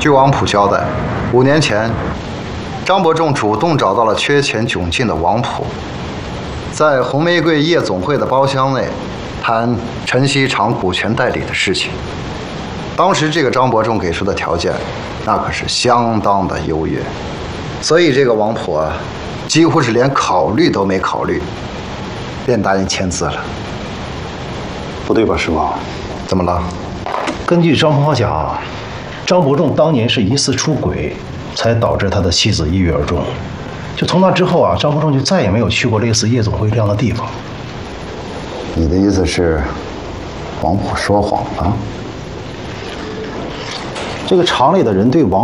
据王普交代，5年前，张伯仲主动找到了缺钱窘境的王普，在红玫瑰夜总会的包厢内谈晨曦厂股权代理的事情。当时这个张伯仲给出的条件，那可是相当的优越，所以这个王普啊，几乎是连考虑都没考虑，便答应签字了。 不对吧，师傅？ 怎么了？ 根据张鹏讲，张伯仲当年是疑似出轨，才导致他的妻子抑郁而终。就从那之后啊，张伯仲就再也没有去过类似夜总会这样的地方。 你的意思是，王普说谎了？ 这个厂里的人对王